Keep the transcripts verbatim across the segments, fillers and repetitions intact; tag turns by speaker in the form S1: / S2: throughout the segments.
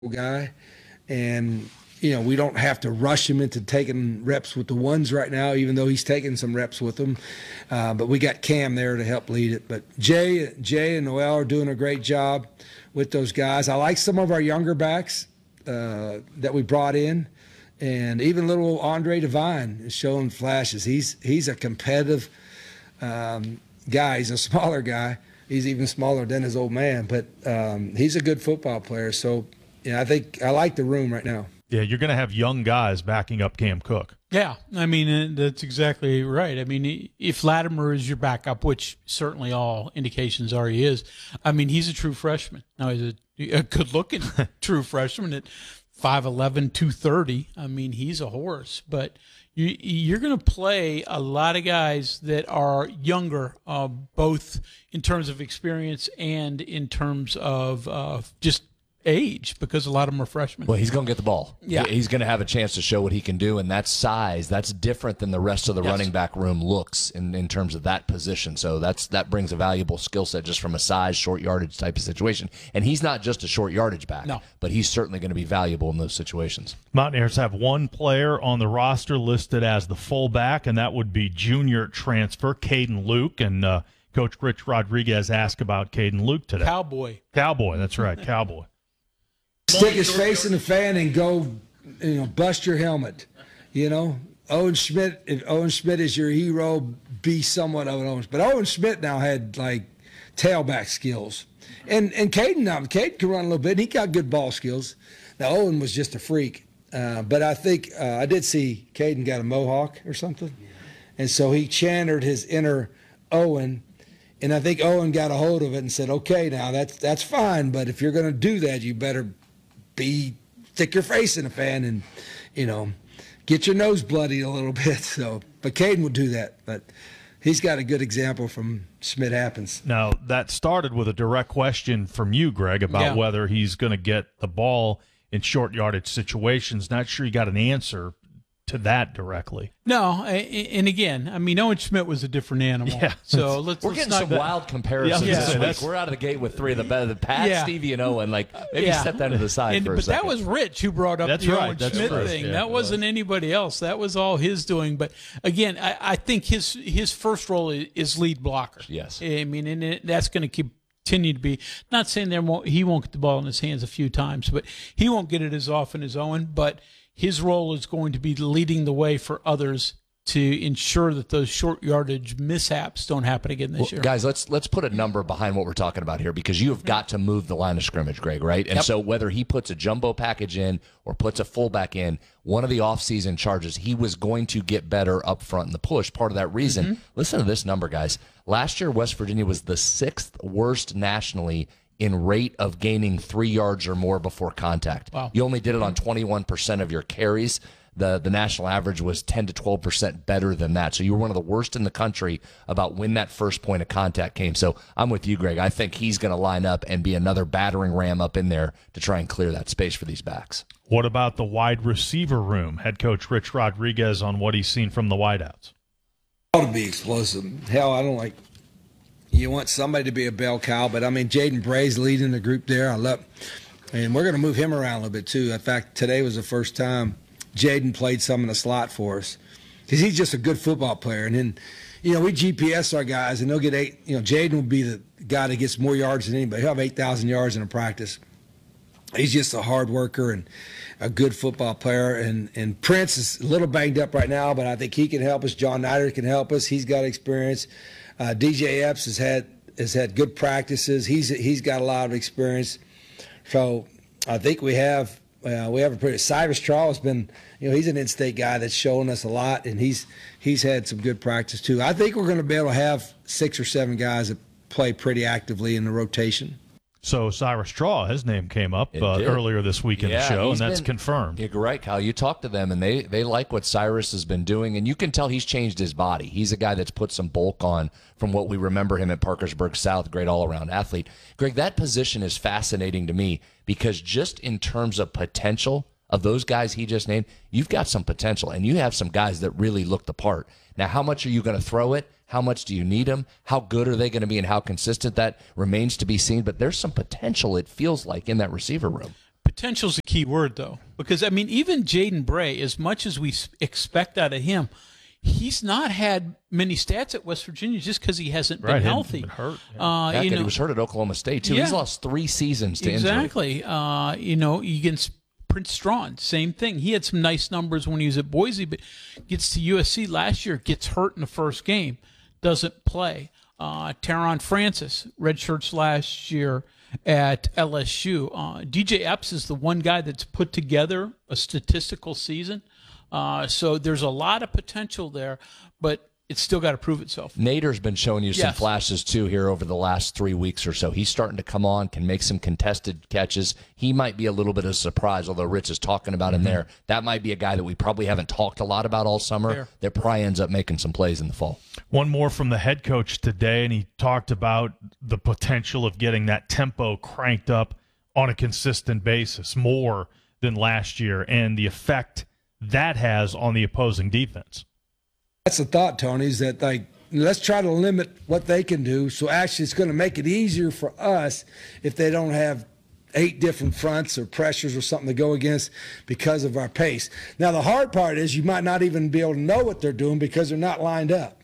S1: guy, and you know we don't have to rush him into taking reps with the ones right now, even though he's taking some reps with them. Uh, but we got Cam there to help lead it. But Jay, Jay and Noel are doing a great job with those guys. I like some of our younger backs uh, that we brought in, and even little Andre Devine is showing flashes. He's he's a competitive um, guy. He's a smaller guy. He's even smaller than his old man, but um, he's a good football player. So, yeah, I think I like the room right now.
S2: Yeah, you're going to have young guys backing up Cam Cook.
S3: Yeah, I mean, uh, that's exactly right. I mean, if Latimer is your backup, which certainly all indications are he is, I mean, he's a true freshman. Now, he's a, a good-looking true freshman at five eleven, two thirty. I mean, he's a horse. But you, you're going to play a lot of guys that are younger, uh, both in terms of experience and in terms of uh, just age, because a lot of them are freshmen.
S4: Well, he's going to get the ball.
S3: Yeah.
S4: He's going to have a chance to show what he can do, and that size, that's different than the rest of the
S3: Yes.
S4: running back room looks in, in terms of that position. So that's that brings a valuable skill set just from a size, short yardage type of situation. And he's not just a short yardage back,
S3: No.
S4: but he's certainly going to be valuable in those situations.
S2: Mountaineers have one player on the roster listed as the fullback, and that would be junior transfer Caden Luke. And uh, Coach Rich Rodriguez asked about Caden Luke today.
S3: Cowboy.
S2: Cowboy, that's right, Cowboy.
S1: Stick his face in the fan and go, you know, bust your helmet. You know, Owen Schmidt. If Owen Schmidt is your hero, be somewhat of an Owen. But Owen Schmidt now had like tailback skills, and and Caden now, Caden can run a little bit. And he got good ball skills. Now Owen was just a freak, uh, but I think uh, I did see Caden got a mohawk or something, and so he channeled his inner Owen. And I think Owen got a hold of it and said, "Okay, now that's that's fine, but if you're going to do that, you better be stick your face in a fan and, you know, get your nose bloody a little bit." So, but Caden would do that. But he's got a good example from Schmidt Happens.
S2: Now, that started with a direct question from you, Greg, about
S3: Yeah.
S2: whether he's going to get the ball in short yardage situations. Not sure you got an answer to that directly.
S3: No, a- and again, I mean, Owen Schmidt was a different animal.
S2: Yeah.
S3: So let's,
S4: We're
S3: let's
S4: getting
S3: not,
S4: some wild comparisons
S2: Yeah,
S4: this
S2: yeah,
S4: week.
S2: that's-
S4: We're out of the gate with three of the better. The Pat,
S3: Yeah.
S4: Stevie, and Owen. Like, maybe
S3: Yeah.
S4: set that to the side
S3: And-
S4: for a
S3: but
S4: second.
S3: that was Rich who brought up
S2: That's
S3: the
S2: right,
S3: Owen
S2: that's
S3: Schmidt
S2: right,
S3: thing.
S2: yeah,
S3: that
S2: it
S3: wasn't anybody else. That was all his doing. But again, I, I think his his first role is, is lead blocker.
S4: Yes.
S3: I mean, and it, that's going to keep continue to be. Not saying there won't, he won't get the ball in his hands a few times, but he won't get it as often as Owen. But his role is going to be leading the way for others to ensure that those short yardage mishaps don't happen again this
S4: Well,
S3: year.
S4: guys, let's let's put a number behind what we're talking about here, because you have got to move the line of scrimmage, Greg, right? And
S3: Yep.
S4: so whether he puts a jumbo package in or puts a fullback in, one of the offseason charges, he was going to get better up front in the push. Part of that reason,
S3: Mm-hmm.
S4: listen to this number, guys. Last year, West Virginia was the sixth worst nationally in rate of gaining three yards or more before contact.
S3: Wow.
S4: You only did it on twenty-one percent of your carries. The the national average was ten to twelve percent better than that. So you were one of the worst in the country about when that first point of contact came. So I'm with you, Greg. I think he's going to line up and be another battering ram up in there to try and clear that space for these backs.
S2: What about the wide receiver room? Head coach Rich Rodriguez on what he's seen from the wideouts.
S1: Ought to be explosive. Hell, I don't like. You want somebody to be a bell cow, but I mean, Jaden Bray's leading the group there. I love, and we're going to move him around a little bit too. In fact, today was the first time Jaden played some in the slot for us, because he's just a good football player. And then, you know, we G P S our guys, and they'll get eight. You know, Jaden will be the guy that gets more yards than anybody. He'll have eight thousand yards in a practice. He's just a hard worker and a good football player. And and Prince is a little banged up right now, but I think he can help us. John Nider can help us. He's got experience. Uh, D J Epps has had has had good practices. He's he's got a lot of experience. So I think we have. Uh, we have a pretty. Cyrus Trawl has been, you know, he's an in-state guy that's showing us a lot, and he's he's had some good practice too. I think we're going to be able to have six or seven guys that play pretty actively in the rotation.
S2: So Cyrus Straw, his name came up uh,
S4: did.
S2: earlier this week in
S4: Yeah,
S2: the show, and
S4: he's
S2: that's
S4: been-
S2: confirmed.
S4: You're right, Kyle. You talk to them, and they, they like what Cyrus has been doing, and you can tell he's changed his body. He's a guy that's put some bulk on from what we remember him at Parkersburg South, great all-around athlete. Greg, that position is fascinating to me because just in terms of potential of those guys he just named, you've got some potential, and you have some guys that really look the part. Now, how much are you going to throw it? How much do you need them? How good are they going to be, and how consistent that remains to be seen? But there's some potential, it feels like, in that receiver room.
S3: Potential's a key word, though, because, I mean, even Jaden Bray, as much as we s- expect out of him, he's not had many stats at West Virginia just because he hasn't been
S2: Right, hadn't
S3: healthy.
S2: been hurt,
S3: Uh,
S4: Heck,
S3: you
S4: and
S3: know,
S4: he was hurt at Oklahoma State, too.
S3: Yeah.
S4: He's lost three seasons to injury.
S3: exactly. Uh, you know, against Prince Strawn, same thing. He had some nice numbers when he was at Boise, but gets to U S C last year, gets hurt in the first game, doesn't play. Uh, Teron Francis, redshirts last year at L S U. Uh, D J Epps is the one guy that's put together a statistical season. Uh, so there's a lot of potential there, but it's still got to prove itself.
S4: Nader's been showing you some
S3: Yes.
S4: flashes, too, here over the last three weeks or so. He's starting to come on, can make some contested catches. He might be a little bit of a surprise, although Rich is talking about him there. That might be a guy that we probably haven't talked a lot about all summer
S3: Fair.
S4: that probably ends up making some plays in the fall.
S2: One more from the head coach today, and he talked about the potential of getting that tempo cranked up on a consistent basis more than last year and the effect that has on the opposing defense.
S1: That's the thought, Tony, is that, like, let's try to limit what they can do. So actually it's going to make it easier for us if they don't have eight different fronts or pressures or something to go against because of our pace. Now, the hard part is you might not even be able to know what they're doing because they're not lined up.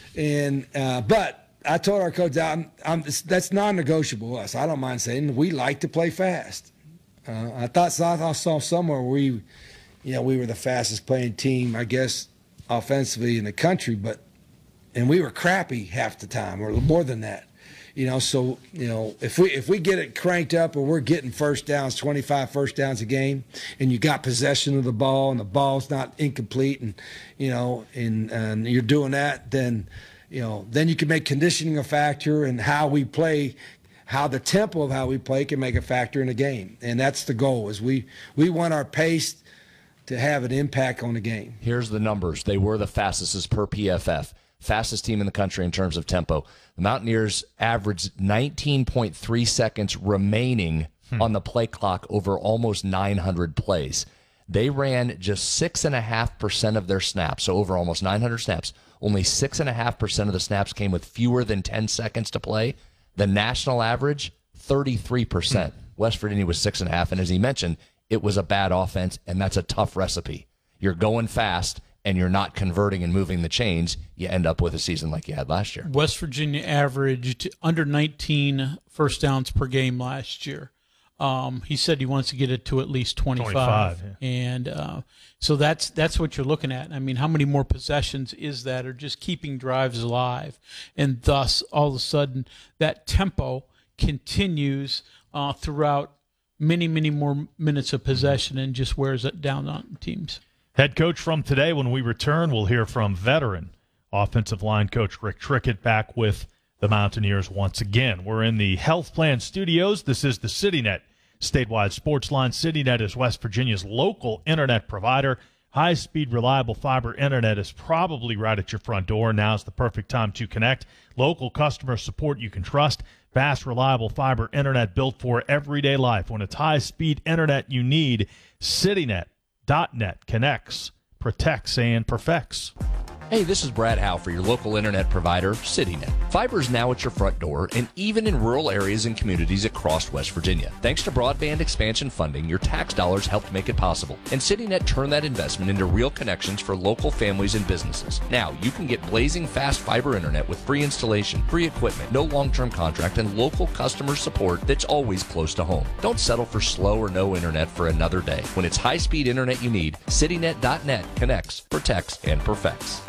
S1: And uh, but I told our coach, I'm, I'm, that's non-negotiable with us. I don't mind saying we like to play fast. Uh, I thought I saw somewhere where we, you know, we were the fastest playing team, I guess, offensively in the country, but and we were crappy half the time, or more than that. You know, so you know, if we if we get it cranked up, or we're getting first downs, twenty-five first downs a game, and you got possession of the ball, and the ball's not incomplete, and you know, and and you're doing that, then you know, then you can make conditioning a factor, and how we play, how the tempo of how we play can make a factor in a game, and that's the goal. Is we we want our pace to have an impact on the game.
S4: Here's the numbers. They were the fastest as per P F F. Fastest team in the country in terms of tempo. The Mountaineers averaged nineteen point three seconds remaining hmm. on the play clock over almost nine hundred plays. They ran just six point five percent of their snaps, so over almost nine hundred snaps. Only six point five percent of the snaps came with fewer than ten seconds to play. The national average, thirty-three percent. Hmm. West Virginia was six point five, and as he mentioned, it was a bad offense, and that's a tough recipe. You're going fast, and you're not converting and moving the chains. You end up with a season like you had last year.
S3: West Virginia averaged under nineteen first downs per game last year. Um, he said he wants to get it to at least twenty-five. twenty-five yeah. And uh, so that's that's what you're looking at. I mean, how many more possessions is that, or just keeping drives alive? And thus, all of a sudden, that tempo continues uh, throughout many, many more minutes of possession and just wears it down on teams.
S2: Head coach from today. When we return, we'll hear from veteran offensive line coach Rick Trickett back with the Mountaineers once again. We're in the Health Plan Studios. This is the CityNet statewide sports line. CityNet is West Virginia's local internet provider. High-speed, reliable fiber internet is probably right at your front door. Now's the perfect time to connect. Local customer support you can trust. Fast, reliable fiber internet built for everyday life. When it's high-speed internet you need, CityNet dot net connects, protects, and perfects.
S4: Hey, this is Brad Howe for your local internet provider, CityNet. Fiber is now at your front door and even in rural areas and communities across West Virginia. Thanks to broadband expansion funding, your tax dollars helped make it possible. And CityNet turned that investment into real connections for local families and businesses. Now, you can get blazing fast fiber internet with free installation, free equipment, no long-term contract, and local customer support that's always close to home. Don't settle for slow or no internet for another day. When it's high-speed internet you need, CityNet dot net connects, protects, and perfects.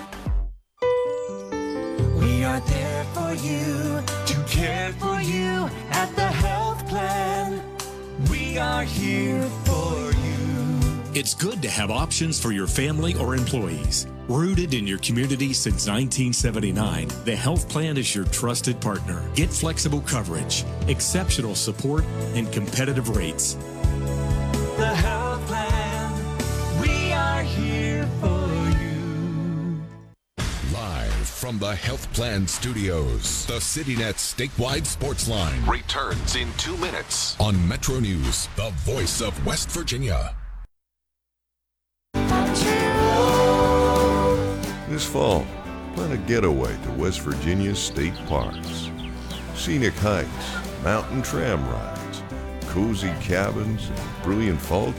S5: We are there for you, to care for you at the Health Plan. We are here for you.
S6: It's good to have options for your family or employees. Rooted in your community since nineteen seventy-nine, the Health Plan is your trusted partner. Get flexible coverage, exceptional support, and competitive rates.
S5: The Health Plan, we are here for you.
S7: Live from the Health Plan Studios, the CityNet statewide sports line
S8: returns in two minutes
S7: on Metro News, the voice of West Virginia.
S9: This fall, plan a getaway to West Virginia's state parks. Scenic hikes, mountain tram rides, cozy cabins and brilliant fall